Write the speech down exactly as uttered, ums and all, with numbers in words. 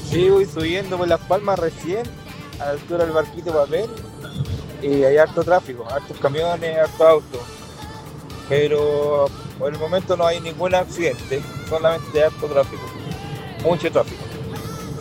Sí, voy subiendo por Las Palmas recién, a la altura del Barquito Papel, y hay harto tráfico, hartos camiones, hartos autos. Pero por el momento no hay ningún accidente, solamente harto tráfico, mucho tráfico.